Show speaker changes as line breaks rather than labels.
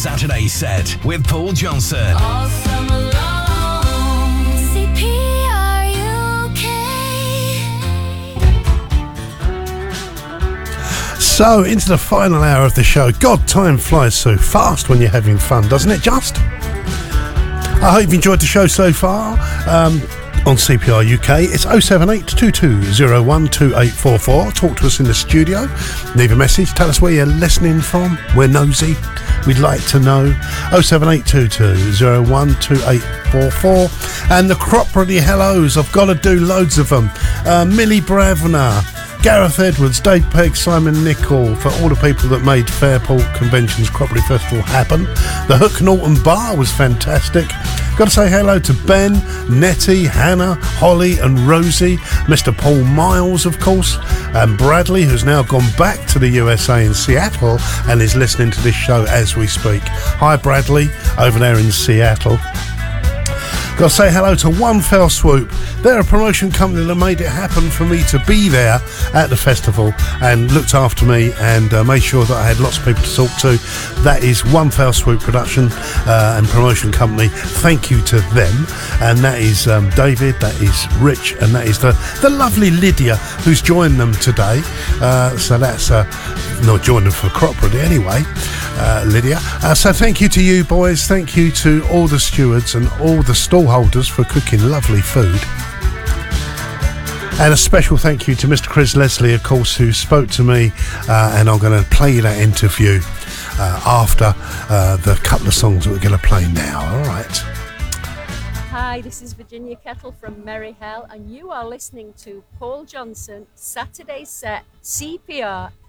Saturday Set with Paul Johnson.
All summer long. CPR UK.
So, into the final hour of the show. God, time flies so fast when you're having fun, doesn't it, just? I hope you've enjoyed the show so far. On CPR UK, it's 078 2201 2844. Talk to us in the studio. Leave a message. Tell us where you're listening from. We're nosy. We'd like to know. 078 2201 2844. And the Cropredy hellos. I've got to do loads of them. Millie Bravner, Gareth Edwards, Dave Pegg, Simon Nicol, for all the people that made Fairport Convention's Cropredy Festival happen. The Hook Norton Bar was fantastic. Got to say hello to Ben, Nettie, Hannah, Holly and Rosie, Mr. Paul Miles, of course, and Bradley, who's now gone back to the USA in Seattle and is listening to this show as we speak. Hi Bradley, over there in Seattle. Got to say hello to One Fell Swoop. They're a promotion company that made it happen for me to be there at the festival and looked after me and made sure that I had lots of people to talk to. That is One Fell Swoop Production and Promotion Company. Thank you to them. And that is David, that is Rich, and that is the lovely Lydia who's joined them today. So that's not joined them for Cropredy anyway, Lydia. So thank you to you boys. Thank you to all the stewards and all the stall holders for cooking lovely food. And a special thank you to Mr. Chris Leslie, of course, who spoke to me, and I'm going to play that interview after the couple of songs that we're going to play now. All right.
Hi, this is Virginia Kettle from Merry Hell, and you are listening to Paul Johnson, Saturday Set, CPR